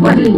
ಬನ್ನಿ.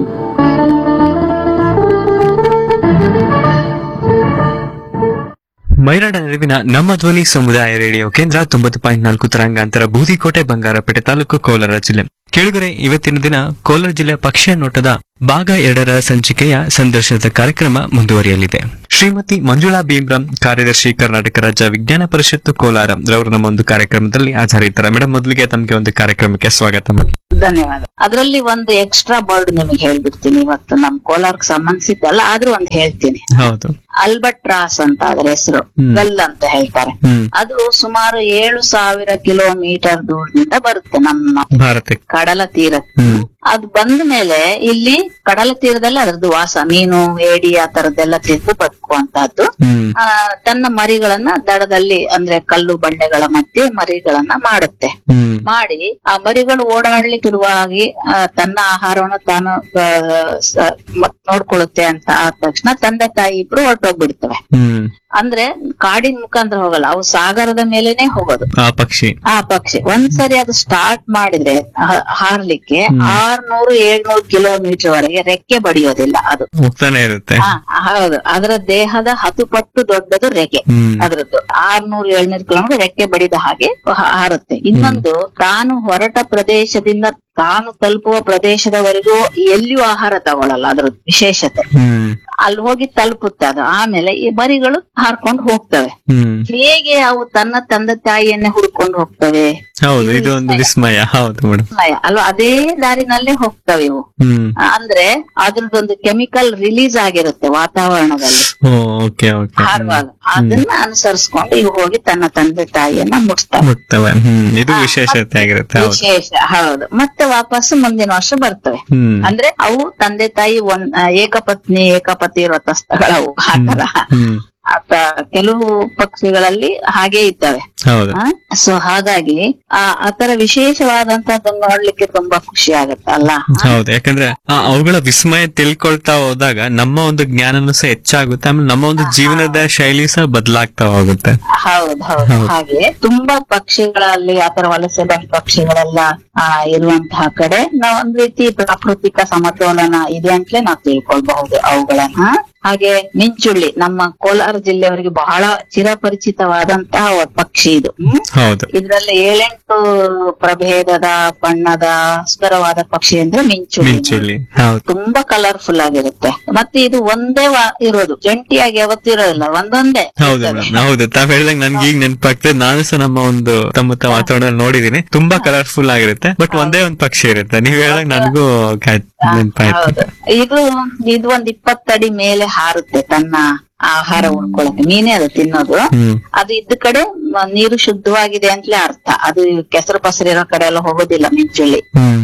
ಮೈರಾಡ ನಡುವಿನ ನಮ್ಮ ಧ್ವನಿ ಸಮುದಾಯ ರೇಡಿಯೋ ಕೇಂದ್ರ 90.4 ತರಂಗಾಂತರ ಬೂದಿಕೋಟೆ ಬಂಗಾರಪೇಟೆ ತಾಲೂಕು ಕೋಲಾರ ಜಿಲ್ಲೆ. ಕೇಳುಗರೆ, ಇವತ್ತಿನ ದಿನ ಕೋಲಾರ ಜಿಲ್ಲೆ ಪಕ್ಷಿಯ ನೋಟದ ಭಾಗ 2ರ ಸಂಚಿಕೆಯ ಸಂದರ್ಶನದ ಕಾರ್ಯಕ್ರಮ ಮುಂದುವರಿಯಲಿದೆ. ಶ್ರೀಮತಿ ಮಂಜುಳಾ ಭೀಮ್ರಾಮ್, ಕಾರ್ಯದರ್ಶಿ, ಕರ್ನಾಟಕ ರಾಜ್ಯ ವಿಜ್ಞಾನ ಪರಿಷತ್ತು ಕೋಲಾರ ರವರು ನಮ್ಮ ಒಂದು ಕಾರ್ಯಕ್ರಮದಲ್ಲಿ ಹಾಜರಿದ್ದಾರೆ. ಮೇಡಮ್, ಮೊದಲಿಗೆ ತಮಗೆ ಒಂದು ಕಾರ್ಯಕ್ರಮಕ್ಕೆ ಸ್ವಾಗತ. ಧನ್ಯವಾದ. ಅದರಲ್ಲಿ ಒಂದು ಎಕ್ಸ್ಟ್ರಾ ವರ್ಡ್ ನಿಮಗೆ ಹೇಳ್ಬಿಡ್ತೀನಿ. ಇವತ್ತು ನಮ್ ಕೋಲಾರಕ್ಕೆ ಸಂಬಂಧಿಸಿದ್ದಲ್ಲ, ಆದ್ರೂ ಒಂದು ಹೇಳ್ತೀನಿ. ಹೌದು. ಅಲ್ಬಟ್ರಾಸ್ ಅಂತ ಅದರ ಹೆಸರು, ಗಲ್ ಅಂತ ಹೇಳ್ತಾರೆ. ಅದು ಸುಮಾರು 7,000 ಕಿಲೋಮೀಟರ್ ದೂರದಿಂದ ಬರುತ್ತೆ ನಮ್ಮ ಭಾರತಕ್ಕೆ, ಕಡಲ ತೀರಕ್ಕೆ. ಅದು ಬಂದ ಮೇಲೆ ಇಲ್ಲಿ ಕಡಲ ತೀರದಲ್ಲಿ ಅದರದ್ದು ವಾಸ, ಮೀನು, ಏಡಿ ಆ ತರದ್ದೆಲ್ಲ ತಿಂದು ಬದುಕುವಂತಹದ್ದು. ತನ್ನ ಮರಿಗಳನ್ನ ದಡದಲ್ಲಿ, ಅಂದ್ರೆ ಕಲ್ಲು ಬಂಡೆಗಳ ಮಧ್ಯೆ ಮರಿಗಳನ್ನ ಮಾಡುತ್ತೆ. ಮಾಡಿ ಆ ಮರಿಗಳು ಓಡಾಡ್ಲಿಕ್ಕಿರುವಾಗಿ ತನ್ನ ಆಹಾರವನ್ನು ತಾನು ನೋಡ್ಕೊಳ್ಳುತ್ತೆ ಅಂತ ಆದ ತಕ್ಷಣ ತಂದೆ ತಾಯಿ ಇಬ್ರು ಹೊರಟೋಗ್ಬಿಡ್ತವೆ. ಅಂದ್ರೆ ಕಾಡಿನ ಮುಖಾಂತರ ಹೋಗಲ್ಲ, ಅವು ಸಾಗರದ ಮೇಲೆನೆ ಹೋಗೋದು. ಆ ಪಕ್ಷಿ ಒಂದ್ಸರಿ ಅದು ಸ್ಟಾರ್ಟ್ ಮಾಡಿದ್ರೆ ಹಾರ್ಲಿಕ್ಕೆ 600-700 ಕಿಲೋಮೀಟರ್ ವರೆಗೆ ರೆಕ್ಕೆ ಬಡಿಯೋದಿಲ್ಲ, ಅದು ಹೋಗ್ತಾನೆ ಇರುತ್ತೆ. ಹೌದು, ಅದರ ದೇಹದ 10 ಪಟ್ಟು ದೊಡ್ಡದು ರೆಕ್ಕೆ ಅದ್ರದ್ದು. 600-700 ಕಿಲೋಮೀಟರ್ ರೆಕ್ಕೆ ಬಡಿದ ಹಾಗೆ ಹಾರುತ್ತೆ. ಇನ್ನೊಂದು, ತಾನು ಹೊರಟ ಪ್ರದೇಶದಿಂದ ತಾನು ತಲುಪುವ ಪ್ರದೇಶದವರೆಗೂ ಎಲ್ಲಿಯೂ ಆಹಾರ ತಗೊಳಲ್ಲ, ಅದ್ರ ವಿಶೇಷತೆ. ಅಲ್ಲಿ ಹೋಗಿ ತಲುಪುತ್ತೆ ಅದು. ಆಮೇಲೆ ಈ ಮರಿಗಳು ಹಾರ್ಕೊಂಡು ಹೋಗ್ತವೆ. ಹೇಗೆ ಅವು ತನ್ನ ತಂದೆ ತಾಯಿಯನ್ನೇ ಹುಡ್ಕೊಂಡು ಹೋಗ್ತವೆ? ಹೌದು, ಇದು ಒಂದು ವಿಸ್ಮಯ. ಹೌದು ಮೇಡಮ್, ಅಲ್ವಾ? ಅದೇ ದಾರಿನಲ್ಲೇ ಹೋಗ್ತವೆ ಇವು. ಅಂದ್ರೆ ಅದ್ರದ್ದೊಂದು ಕೆಮಿಕಲ್ ರಿಲೀಸ್ ಆಗಿರುತ್ತೆ ವಾತಾವರಣದಲ್ಲಿ ಹಾರುವಾಗ. ಅದನ್ನ ಅನುಸರಿಸ್ಕೊಂಡು ಇವು ಹೋಗಿ ತನ್ನ ತಂದೆ ತಾಯಿಯನ್ನ ಮುಟ್ತವೆ. ಇದು ವಿಶೇಷತೆ ಆಗಿರುತ್ತೆ. ವಿಶೇಷ. ಹೌದು. ಮತ್ತೆ ವಾಪಸ್ ಮುಂದಿನ ವರ್ಷ ಬರ್ತವೆ. ಅಂದ್ರೆ ಅವು ತಂದೆ ತಾಯಿ ಏಕಪತ್ನಿ ಏಕಪತಿ ವ್ರತಸ್ಥಗಳವು. ಆತರ ಕೆಲವು ಪಕ್ಷಿಗಳಲ್ಲಿ ಹಾಗೆ ಇದ್ದಾವೆ. ಸೊ ಹಾಗಾಗಿ ಆತರ ವಿಶೇಷವಾದಂತದ್ದನ್ನು ನೋಡ್ಲಿಕ್ಕೆ ತುಂಬಾ ಖುಷಿ ಆಗತ್ತೆ ಅಲ್ಲ? ಹೌದು, ಯಾಕಂದ್ರೆ ಅವುಗಳ ವಿಸ್ಮಯ ತಿಳ್ಕೊಳ್ತಾ ಹೋದಾಗ ನಮ್ಮ ಒಂದು ಜ್ಞಾನನೂ ಸಹ ಹೆಚ್ಚಾಗುತ್ತೆ. ಆಮೇಲೆ ನಮ್ಮ ಒಂದು ಜೀವನದ ಶೈಲಿ ಸಹ ಬದಲಾಗ್ತಾ ಹೋಗುತ್ತೆ. ಹೌದು ಹೌದು. ಹಾಗೆ ತುಂಬಾ ಪಕ್ಷಿಗಳಲ್ಲಿ ಆತರ ವಲಸೆ ಬಂದ ಪಕ್ಷಿಗಳೆಲ್ಲ ಇರುವಂತಹ ಕಡೆ ನಾವು ಒಂದ್ ರೀತಿ ಪ್ರಾಕೃತಿಕ ಸಮತೋಲನ ಇದೆ ಅಂತಲೇ ನಾವು ತಿಳ್ಕೊಳ್ಬಹುದು ಅವುಗಳನ್ನ. ಹಾಗೆ ಮಿಂಚುಳ್ಳಿ ನಮ್ಮ ಕೋಲಾರ ಜಿಲ್ಲೆಯವರಿಗೆ ಬಹಳ ಚಿರಪರಿಚಿತವಾದಂತಹ ಪಕ್ಷಿ ಇದು. ಇದ್ರಲ್ಲಿ 7-8 ಪ್ರಭೇದದ ಬಣ್ಣದ ಸುಂದರವಾದ ಪಕ್ಷಿ ಅಂದ್ರೆ ಮಿಂಚುಳ್ಳಿ. ತುಂಬಾ ಕಲರ್ಫುಲ್ ಆಗಿರುತ್ತೆ. ಮತ್ತೆ ಇದು ಒಂದೇ ಇರೋದು, ಜಂಟಿಯಾಗಿ ಯಾವತ್ತೂ ಇರೋದಿಲ್ಲ, ಒಂದೊಂದೇ. ಹೌದು, ತಾವ್ ಹೇಳಿದಾಗ ನನ್ಗೆ ಈಗ ನೆನಪಾಗ್ತದೆ. ನಾನು ಸಹ ನಮ್ಮ ಒಂದು ಸುತ್ತಮುತ್ತ ವಾತಾವರಣ ನೋಡಿದೀನಿ, ತುಂಬಾ ಕಲರ್ಫುಲ್ ಆಗಿರುತ್ತೆ. ಬಟ್ ಒಂದೇ ಒಂದ್ ಪಕ್ಷಿ ಇರುತ್ತೆ. ನೀವ್ ಹೇಳಿದಾಗ ನನಗೂ ನೆನಪಾಯ್ತು. ಇದು ಒಂದ್ 20 ಅಡಿ ಮೇಲೆ ಹಾರುತ್ತೆ ತನ್ನ ಆಹಾರ ಉಳ್ಕೊಳಕ್ಕೆ. ಮೀನೇ ಅದು ತಿನ್ನೋದು. ಅದು ಇದ್ದ ಕಡೆ ನೀರು ಶುದ್ಧವಾಗಿದೆ ಅಂತಲೇ ಅರ್ಥ. ಅದು ಕೆಸರು ಪಸರು ಇರೋ ಕಡೆ ಎಲ್ಲ ಹೋಗೋದಿಲ್ಲ ಮಿಂಚುಳ್ಳಿ.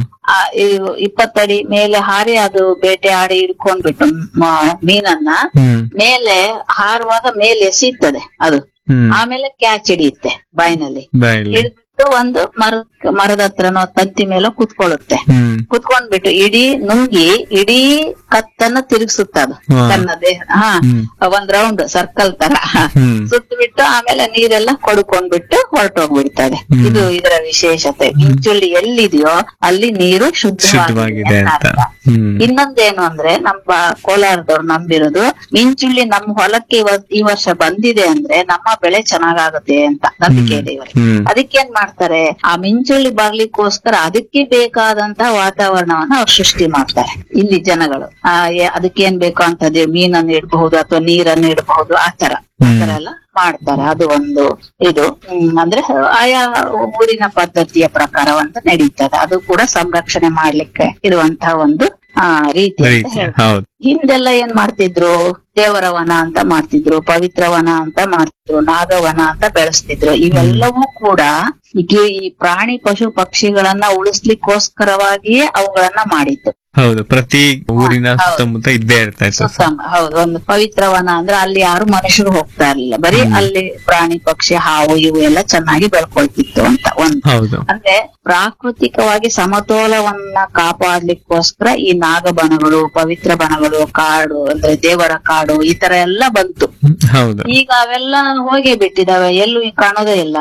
20 ಅಡಿ ಮೇಲೆ ಹಾರಿ ಅದು ಬೇಟೆ ಆಡಿ ಹಿಡ್ಕೊಂಡ್ಬಿಟ್ಟು ಮೀನನ್ನ ಮೇಲೆ ಹಾರುವಾಗ ಮೇಲೆ ಎಸೀತದೆ ಅದು. ಆಮೇಲೆ ಕ್ಯಾಚ್ ಹಿಡಿಯುತ್ತೆ ಬಾಯಿನಲ್ಲಿ. ಒಂದು ಮರದ ಹತ್ರನೋ ತಂತಿ ಮೇಲೆ ಕುತ್ಕೊಳ್ಳುತ್ತೆ. ಕುತ್ಕೊಂಡ್ಬಿಟ್ಟು ಇಡೀ ಕತ್ತನ್ನ ತಿರುಗಿಸುತ್ತ ಅದು ತನ್ನ ದೇಹ. ಒಂದ್ ರೌಂಡ್ ಸರ್ಕಲ್ ತರ ಸುತ್ತಬಿಟ್ಟು ಆಮೇಲೆ ನೀರೆಲ್ಲ ಕೊಡ್ಕೊಂಡ್ಬಿಟ್ಟು ಹೊರಟೋಗ್ಬಿಡ್ತದೆ. ಇದು ಇದರ ವಿಶೇಷತೆ. ಮಿಂಚುಳ್ಳಿ ಎಲ್ಲಿದೆಯೋ ಅಲ್ಲಿ ನೀರು ಶುದ್ಧವಾಗಿದೆ ಅಂತ. ಇನ್ನೊಂದೇನು ಅಂದ್ರೆ ನಮ್ಮ ಕೋಲಾರದವ್ರು ನಂಬಿರೋದು, ಮಿಂಚುಳ್ಳಿ ನಮ್ಮ ಹೊಲಕ್ಕೆ ಈ ವರ್ಷ ಬಂದಿದೆ ಅಂದ್ರೆ ನಮ್ಮ ಬೆಳೆ ಚೆನ್ನಾಗಾಗುತ್ತೆ ಅಂತ ನಂಬಿಕೆ ಇದೆ ಇವರಿಗೆ. ಅದಕ್ಕೇನ್ ಮಾಡ್ತಾರೆ, ಆ ಮಿಂಚುಳ್ಳಿ ಬರ್ಲಿಕ್ಕೋಸ್ಕರ ಅದಕ್ಕೆ ಬೇಕಾದಂತ ವಾತಾವರಣವನ್ನ ಅವ್ರು ಸೃಷ್ಟಿ ಮಾಡ್ತಾರೆ ಇಲ್ಲಿ ಜನಗಳು. ಅದಕ್ಕೇನ್ ಬೇಕು ಅಂತದ್ದು ಮೀನನ್ನು ಇಡಬಹುದು ಅಥವಾ ನೀರನ್ನು ಇಡಬಹುದು, ಆತರ ಎಲ್ಲ ಮಾಡ್ತಾರೆ. ಅದು ಒಂದು ಇದು ಅಂದ್ರೆ ಆಯಾ ಊರಿನ ಪದ್ಧತಿಯ ಪ್ರಕಾರವಂತ ನಡೀತದೆ. ಅದು ಕೂಡ ಸಂರಕ್ಷಣೆ ಮಾಡ್ಲಿಕ್ಕೆ ಇರುವಂತಹ ಒಂದು ರೀತಿ ಅಂತ ಹೇಳ್ತಾರೆ. ಹಿಂದೆಲ್ಲ ಏನ್ ಮಾಡ್ತಿದ್ರು, ದೇವರ ವನ ಅಂತ ಮಾಡ್ತಿದ್ರು, ಪವಿತ್ರ ವನ ಅಂತ ಮಾಡ್ತಿದ್ರು, ನಾಗವನ ಅಂತ ಬೆಳೆಸ್ತಿದ್ರು. ಇವೆಲ್ಲವೂ ಕೂಡ ಈ ಪ್ರಾಣಿ ಪಶು ಪಕ್ಷಿಗಳನ್ನ ಉಳಿಸ್ಲಿಕ್ಕೋಸ್ಕರವಾಗಿಯೇ ಅವುಗಳನ್ನ ಮಾಡಿದ್ದು. ಹೌದು, ಪ್ರತಿ ಊರಿನ ಸುತ್ತಮುತ್ತ ಇದ್ದೇ ಇರ್ತಾ ಇತ್ತು. ಹೌದು, ಒಂದು ಪವಿತ್ರವನ ಅಂದ್ರೆ ಅಲ್ಲಿ ಯಾರು ಮನುಷ್ಯರು ಹೋಗ್ತಾ ಇರ್ಲಿಲ್ಲ, ಬರೀ ಅಲ್ಲಿ ಪ್ರಾಣಿ ಪಕ್ಷಿ ಹಾವು ಇವು ಎಲ್ಲ ಚೆನ್ನಾಗಿ ಬೆಳ್ಕೊಳ್ತಿತ್ತು ಅಂತ ಒಂದು. ಅಂದ್ರೆ ಪ್ರಾಕೃತಿಕವಾಗಿ ಸಮತೋಲವನ್ನ ಕಾಪಾಡ್ಲಿಕ್ಕೋಸ್ಕರ ಈ ನಾಗಬನಗಳು, ಪವಿತ್ರ ಬನಗಳು, ಕಾಡು ಅಂದ್ರೆ ದೇವರ ಕಾಡು ಈ ತರ ಎಲ್ಲ ಬಂತು. ಈಗ ಅವೆಲ್ಲ ಹೋಗೇ ಬಿಟ್ಟಿದಾವೆ, ಎಲ್ಲೂ ಕಾಣೋದೇ ಇಲ್ಲ.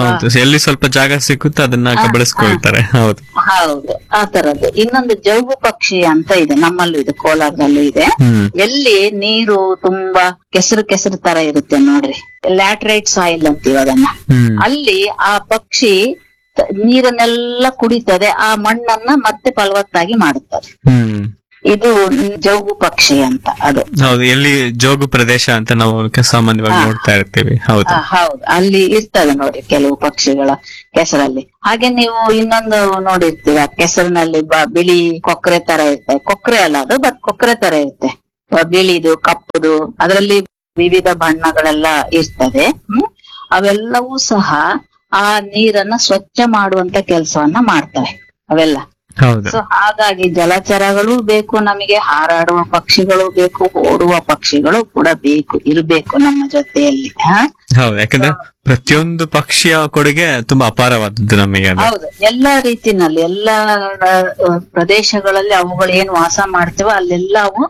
ಎಲ್ಲಿ ಸ್ವಲ್ಪ ಜಾಗ ಸಿಕ್ಕುತ್ತೆ ಅದನ್ನ ಬಳಸ್ಕೊಳ್ತಾರೆ. ಹೌದು, ಆ ತರದ್ದು. ಇನ್ನೊಂದು ಜೌಗು ಪಕ್ಷಿ ಅಂತ ಇದೆ, ನಮ್ಮಲ್ಲೂ ಇದೆ, ಕೋಲಾರದಲ್ಲೂ ಇದೆ. ಹ್ಮ್ ಎಲ್ಲಿ ನೀರು ತುಂಬಾ ಕೆಸರು ಕೆಸರು ತರ ಇರುತ್ತೆ ನೋಡ್ರಿ, ಲ್ಯಾಟ್ರೈಟ್ ಸಾಯಿಲ್ ಅಂತೀವಿ ಅದನ್ನ. ಹ್ಮ್ ಅಲ್ಲಿ ಆ ಪಕ್ಷಿ ನೀರನ್ನೆಲ್ಲ ಕುಡಿತದೆ, ಆ ಮಣ್ಣನ್ನ ಮತ್ತೆ ಫಲವತ್ತಾಗಿ ಮಾಡುತ್ತದೆ. ಹ್ಮ್ ಇದು ಜೌಗು ಪಕ್ಷಿ ಅಂತ ಅದು. ಹೌದು, ಎಲ್ಲಿ ಜೋಗು ಪ್ರದೇಶ ಅಂತ ನಾವು ಸಾಮಾನ್ಯವಾಗಿ ನೋಡ್ತಾ ಇರ್ತೀವಿ. ಹೌದು ಹೌದು, ಅಲ್ಲಿ ಇರ್ತದೆ ನೋಡಿ ಕೆಲವು ಪಕ್ಷಿಗಳ ಕೆಸರಲ್ಲಿ. ಹಾಗೆ ನೀವು ಇನ್ನೊಂದು ನೋಡಿರ್ತೀರ, ಕೆಸರಿನಲ್ಲಿ ಬಿಳಿ ಕೊಕ್ಕರೆ ತರ ಇರ್ತದೆ. ಕೊಕ್ಕರೆ ಅಲ್ಲ ಅದು, ಬಟ್ ಕೊಕ್ಕರೆ ತರ ಇರುತ್ತೆ, ಬಿಳಿದು ಕಪ್ಪುದು, ಅದರಲ್ಲಿ ವಿವಿಧ ಬಣ್ಣಗಳೆಲ್ಲ ಇರ್ತದೆ. ಅವೆಲ್ಲವೂ ಸಹ ಆ ನೀರನ್ನ ಸ್ವಚ್ಛ ಮಾಡುವಂತ ಕೆಲಸವನ್ನ ಮಾಡ್ತವೆ ಅವೆಲ್ಲ. ಹೌದು ಸೊ ಹಾಗಾಗಿ ಜಲಚರಗಳು ಬೇಕು ನಮಗೆ, ಹಾರಾಡುವ ಪಕ್ಷಿಗಳು ಬೇಕು, ಓಡುವ ಪಕ್ಷಿಗಳು ಕೂಡ ಬೇಕು, ಇರ್ಬೇಕು ನಮ್ಮ ಜೊತೆಯಲ್ಲಿ. ಹೌದು, ಯಾಕಂದ್ರೆ ಪ್ರತಿಯೊಂದು ಪಕ್ಷಿಯ ಕೊಡುಗೆ ತುಂಬಾ ಅಪಾರವಾದದ್ದು ನಮಗೆ ಅದು. ಹೌದು, ಎಲ್ಲಾ ರೀತಿನಲ್ಲಿ ಎಲ್ಲಾ ಪ್ರದೇಶಗಳಲ್ಲಿ ಅವುಗಳು ಏನ್ ವಾಸ ಮಾಡ್ತೇವೋ ಅಲ್ಲೆಲ್ಲ ಅವು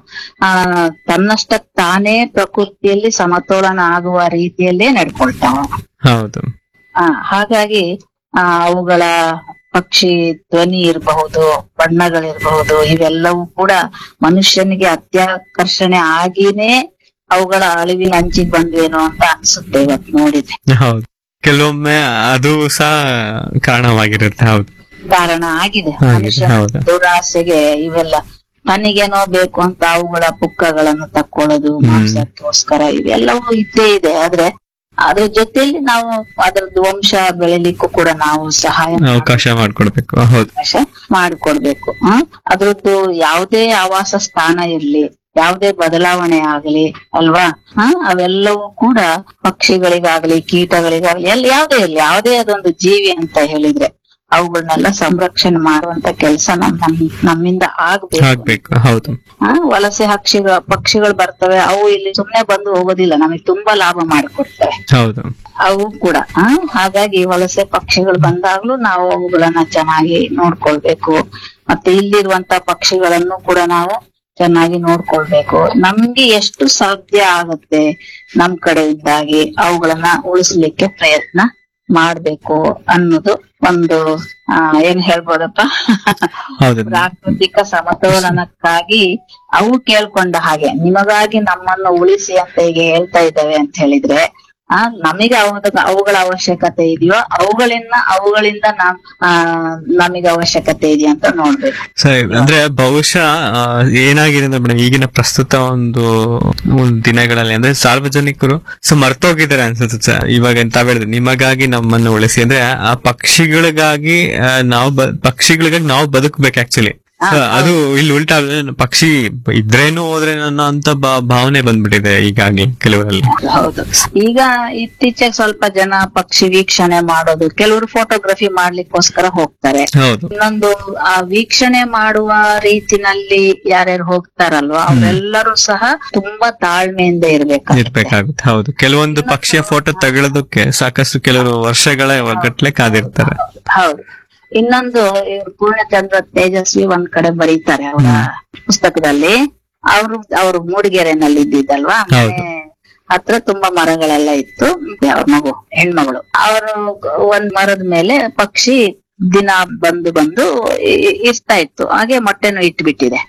ತನ್ನಷ್ಟ ತಾನೇ ಪ್ರಕೃತಿಯಲ್ಲಿ ಸಮತೋಲನ ಆಗುವ ರೀತಿಯಲ್ಲೇ ನಡ್ಕೊಳ್ತಾವ. ಹೌದು ಹಾಗಾಗಿ ಅವುಗಳ ಪಕ್ಷಿ ಧ್ವನಿ ಇರಬಹುದು, ಬಣ್ಣಗಳಿರಬಹುದು, ಇವೆಲ್ಲವೂ ಕೂಡ ಮನುಷ್ಯನಿಗೆ ಅತ್ಯಾಕರ್ಷಣೆ ಆಗಿನೇ ಅವುಗಳ ಅಳಿವಿನ ಅಂಚಿಗೆ ಬಂದ್ವೇನೋ ಅಂತ ಅನ್ಸುತ್ತೆ ಇವತ್ತು ನೋಡಿದ್ರೆ. ಹೌದು, ಕೆಲವೊಮ್ಮೆ ಅದು ಸಹ ಕಾರಣವಾಗಿರುತ್ತೆ. ಹೌದು, ಕಾರಣ ಆಗಿದೆ. ಹೌದು. ಮನುಷ್ಯನ ದುರಾಸೆಗೆ ಇವೆಲ್ಲ ತನಗೇನೋ ಬೇಕು ಅಂತ ಅವುಗಳ ಪುಕ್ಕಗಳನ್ನು ತಕ್ಕೊಳ್ಳೋದು ಮಾಂಸಕ್ಕೋಸ್ಕರ ಇವೆಲ್ಲವೂ ಇದ್ದೇ ಇದೆ. ಆದ್ರೆ ಅದ್ರ ಜೊತೆಯಲ್ಲಿ ನಾವು ಅದರದ್ದು ವಂಶ ಬೆಳಿಲಿಕ್ಕೂ ಕೂಡ ನಾವು ಸಹಾಯ ಅವಕಾಶ ಮಾಡ್ಕೊಡ್ಬೇಕು. ಹೌದು, ಅವಕಾಶ ಮಾಡಿಕೊಡ್ಬೇಕು. ಅದ್ರದ್ದು ಯಾವುದೇ ಆವಾಸ ಸ್ಥಾನ ಇರ್ಲಿ, ಯಾವುದೇ ಬದಲಾವಣೆ ಆಗ್ಲಿ ಅಲ್ವಾ, ಅವೆಲ್ಲವೂ ಕೂಡ ಪಕ್ಷಿಗಳಿಗಾಗ್ಲಿ ಕೀಟಗಳಿಗಾಗ್ಲಿ ಯಾವುದೇ ಇರ್ಲಿ, ಯಾವುದೇ ಅದೊಂದು ಜೀವಿ ಅಂತ ಹೇಳಿದ್ರೆ ಅವುಗಳನ್ನೆಲ್ಲ ಸಂರಕ್ಷಣೆ ಮಾಡುವಂತ ಕೆಲಸ ನಮ್ಮಿಂದ ಆಗ್ಬೇಕು. ಹೌದು, ವಲಸೆ ಪಕ್ಷಿಗಳು ಬರ್ತವೆ, ಅವು ಇಲ್ಲಿ ಸುಮ್ನೆ ಬಂದು ಹೋಗೋದಿಲ್ಲ, ನಮಗೆ ತುಂಬಾ ಲಾಭ ಮಾಡಿಕೊಡ್ತವೆ. ಹೌದು, ಅವು ಕೂಡ ಹಾಗಾಗಿ ವಲಸೆ ಪಕ್ಷಿಗಳು ಬಂದಾಗ್ಲೂ ನಾವು ಅವುಗಳನ್ನ ಚೆನ್ನಾಗಿ ನೋಡ್ಕೊಳ್ಬೇಕು. ಮತ್ತೆ ಇಲ್ಲಿರುವಂತ ಪಕ್ಷಿಗಳನ್ನು ಕೂಡ ನಾವು ಚೆನ್ನಾಗಿ ನೋಡ್ಕೊಳ್ಬೇಕು. ನಮ್ಗೆ ಎಷ್ಟು ಸಾಧ್ಯ ಆಗುತ್ತೆ ನಮ್ ಕಡೆಯಿಂದಾಗಿ ಅವುಗಳನ್ನ ಉಳಿಸ್ಲಿಕ್ಕೆ ಪ್ರಯತ್ನ ಮಾಡ್ಬೇಕು ಅನ್ನೋದು ಒಂದು ಏನ್ ಹೇಳ್ಬೋದಪ್ಪ, ಪ್ರಾಕೃತಿಕ ಸಮತೋಲನಕ್ಕಾಗಿ ಅವು ಕೇಳ್ಕೊಂಡ ಹಾಗೆ ನಿಮಗಾಗಿ ನಮ್ಮನ್ನು ಉಳಿಸಿ ಅಂತ ಈಗ ಹೇಳ್ತಾ ಇದ್ದಾವೆ ಅಂತ ಹೇಳಿದ್ರೆ, ನಮಗೆ ಅವುಗಳ ಅವಶ್ಯಕತೆ ಇದೆಯೋ ಅವುಗಳಿಂದ ನಮಗೆ ಅವಶ್ಯಕತೆ ಇದೆಯಾ ಅಂತ ನೋಡ್ಬೇಕು. ಸರಿ, ಅಂದ್ರೆ ಬಹುಶಃ ಏನಾಗಿದೆ ಅಂದ್ರೆ ಮೇಡಮ್, ಈಗಿನ ಪ್ರಸ್ತುತ ಒಂದು ದಿನಗಳಲ್ಲಿ ಅಂದ್ರೆ ಸಾರ್ವಜನಿಕರು ಮರ್ತೋಗಿದ್ದಾರೆ ಅನ್ಸುತ್ತೆ. ಇವಾಗ ತಾವ್ ಹೇಳಿದ್ರೆ ನಿಮಗಾಗಿ ನಮ್ಮನ್ನು ಉಳಿಸಿ ಅಂದ್ರೆ ಆ ಪಕ್ಷಿಗಳಿಗಾಗಿ ನಾವು ಬದುಕಬೇಕು ಆಕ್ಚುಲಿ. ಅದು ಇಲ್ಲಿ ಉಲ್ಟಾ ಪಕ್ಷಿ ಇದ್ರೇನು ಹೋದ್ರೆ ನನ್ನ ಅಂತ ಭಾವನೆ ಬಂದ್ಬಿಟ್ಟಿದೆ ಈಗಾಗ್ಲೇ ಕೆಲವರಲ್ಲಿ. ಹೌದು, ಈಗ ಇತ್ತೀಚೆಗೆ ಸ್ವಲ್ಪ ಜನ ಪಕ್ಷಿ ವೀಕ್ಷಣೆ ಮಾಡೋದು, ಕೆಲವರು ಫೋಟೋಗ್ರಫಿ ಮಾಡ್ಲಿಕ್ಕೋಸ್ಕರ ಹೋಗ್ತಾರೆ. ಇನ್ನೊಂದು ಆ ವೀಕ್ಷಣೆ ಮಾಡುವ ರೀತಿನಲ್ಲಿ ಯಾರ್ಯಾರು ಹೋಗ್ತಾರಲ್ವಾ ಅವರೆಲ್ಲರೂ ಸಹ ತುಂಬಾ ತಾಳ್ಮೆಯಿಂದ ಇರ್ಬೇಕಾಗುತ್ತೆ. ಹೌದು, ಕೆಲವೊಂದು ಪಕ್ಷಿಯ ಫೋಟೋ ತಗೊಳ್ಳೋದಕ್ಕೆ ಸಾಕಷ್ಟು ಕೆಲವರು ವರ್ಷಗಳ ಗಟ್ಲೆ ಕಾದಿರ್ತಾರೆ. ಹೌದು, ಇನ್ನೊಂದು ಪೂರ್ಣಚಂದ್ರ ತೇಜಸ್ವಿ ಒಂದ್ ಕಡೆ ಬರೀತಾರೆ ಅವರ ಪುಸ್ತಕದಲ್ಲಿ, ಅವರು ಮೂಡಿಗೆರೆನಲ್ಲಿ ಇದ್ದಿದ್ದಲ್ವಾ, ಹತ್ರ ತುಂಬಾ ಮರಗಳೆಲ್ಲ ಇತ್ತು. ಅವ್ರ ಮಗು ಹೆಣ್ಮಗಳು, ಅವರು ಒಂದ್ ಮರದ ಮೇಲೆ ಪಕ್ಷಿ ದಿನ ಬಂದು ಇರ್ತಾ ಇತ್ತು. ಹಾಗೆ ಮೊಟ್ಟೆನು ಇಟ್ಬಿಟ್ಟಿದೆ.